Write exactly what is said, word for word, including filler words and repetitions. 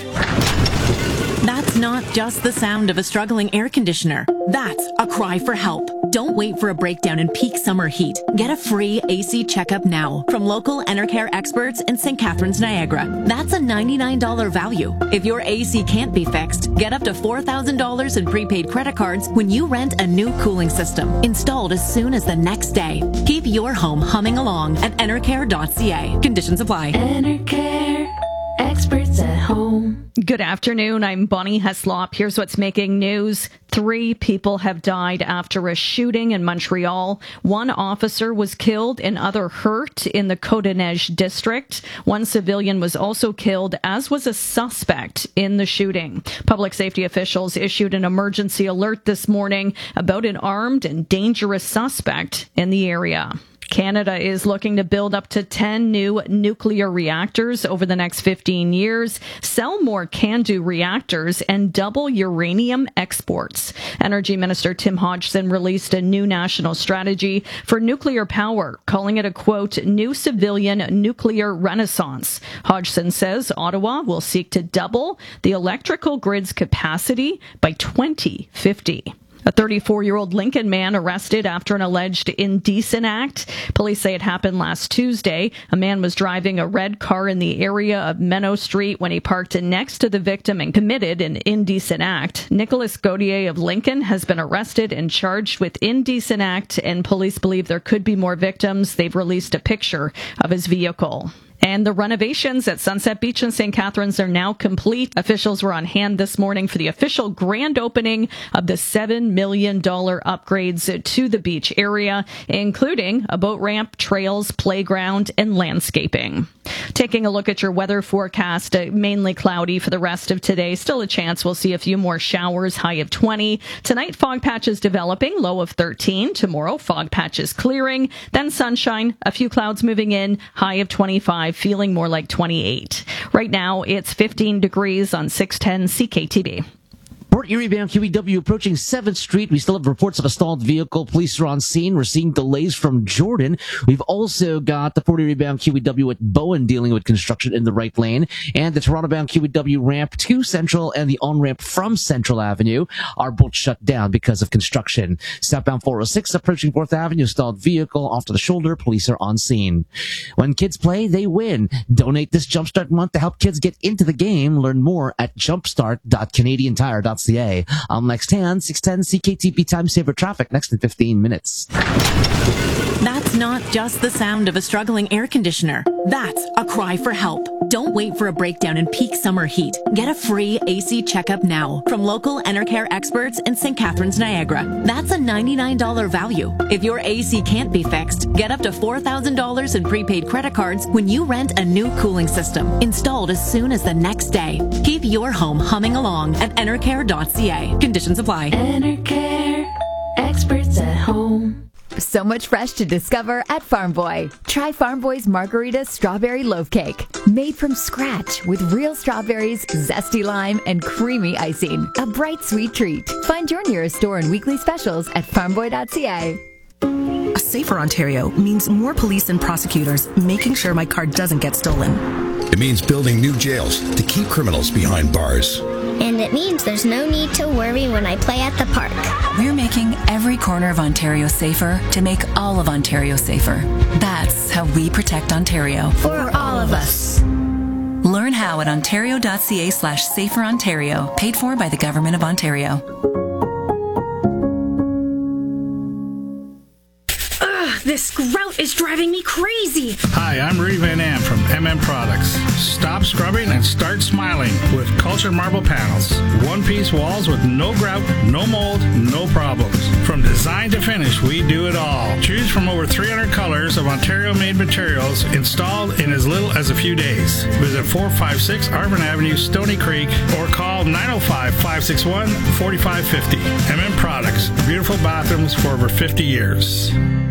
That's not just the sound of a struggling air conditioner. That's a cry for help. Don't wait for a breakdown in peak summer heat. Get a free A C checkup now from local Enercare experts in Saint Catharines, Niagara. That's a ninety-nine dollars value. If your A C can't be fixed, get up to four thousand dollars in prepaid credit cards when you rent a new cooling system, installed as soon as the next day. Keep your home humming along at enercare dot c a. Conditions apply. Enercare, experts at home. Good afternoon. I'm Bonnie Heslop. Here's what's making news. Three people have died after a shooting in Montreal. One officer was killed and other hurt in the Côte-des-Neiges district. One civilian was also killed, as was a suspect in the shooting. Public safety officials issued an emergency alert this morning about an armed and dangerous suspect in the area. Canada is looking to build up to ten new nuclear reactors over the next fifteen years, sell more CANDU reactors, and double uranium exports. Energy Minister Tim Hodgson released a new national strategy for nuclear power, calling it a, quote, new civilian nuclear renaissance. Hodgson says Ottawa will seek to double the electrical grid's capacity by twenty fifty. A thirty-four-year-old Lincoln man arrested after an alleged indecent act. Police say it happened last Tuesday. A man was driving a red car in the area of Menno Street when he parked next to the victim and committed an indecent act. Nicholas Gauthier of Lincoln has been arrested and charged with indecent act, and police believe there could be more victims. They've released a picture of his vehicle. And the renovations at Sunset Beach in Saint Catharines are now complete. Officials were on hand this morning for the official grand opening of the seven million dollars upgrades to the beach area, including a boat ramp, trails, playground, and landscaping. Taking a look at your weather forecast, uh, mainly cloudy for the rest of today. Still a chance we'll see a few more showers, high of twenty. Tonight, fog patches developing, low of thirteen. Tomorrow, fog patches clearing. Then sunshine, a few clouds moving in, high of twenty-five, feeling more like twenty-eight. Right now, it's fifteen degrees on six ten C K T B. Port Erie bound Q E W approaching seventh Street. We still have reports of a stalled vehicle. Police are on scene. We're seeing delays from Jordan. We've also got the Port Erie bound Q E W at Bowen dealing with construction in the right lane. And the Toronto bound Q E W ramp to Central and the on-ramp from Central Avenue are both shut down because of construction. Southbound four oh six approaching fourth Avenue. Stalled vehicle off to the shoulder. Police are on scene. When kids play, they win. Donate this Jumpstart month to help kids get into the game. Learn more at jumpstart dot canadian tire dot c a. I'm Lex Tan, six ten C K T B Time Saver Traffic, next in fifteen minutes. That's not just the sound of a struggling air conditioner. That's a cry for help. Don't wait for a breakdown in peak summer heat. Get a free A C checkup now from local Enercare experts in Saint Catharines, Niagara. That's a ninety-nine dollars value. If your A C can't be fixed, get up to four thousand dollars in prepaid credit cards when you rent a new cooling system, installed as soon as the next day. Keep your home humming along at enercare dot c a. Conditions apply. Enercare, experts at home. So much fresh to discover at Farm Boy. Try Farm Boy's Margarita Strawberry Loaf Cake. Made from scratch with real strawberries, zesty lime, and creamy icing. A bright, sweet treat. Find your nearest store and weekly specials at farm boy dot c a. A safer Ontario means more police and prosecutors making sure my car doesn't get stolen. It means building new jails to keep criminals behind bars. And it means there's no need to worry when I play at the park. We're making every corner of Ontario safer to make all of Ontario safer. That's how we protect Ontario. For all of us. Learn how at ontario dot c a slash safer Ontario. Paid for by the Government of Ontario. This grout is driving me crazy. Hi, I'm Rudy Van Am from M M Products. Stop scrubbing and start smiling with Cultured Marble Panels. One-piece walls with no grout, no mold, no problems. From design to finish, we do it all. Choose from over three hundred colors of Ontario-made materials installed in as little as a few days. Visit four five six Arvin Avenue, Stony Creek, or call nine oh five, five six one, four five five zero. M M Products, beautiful bathrooms for over fifty years.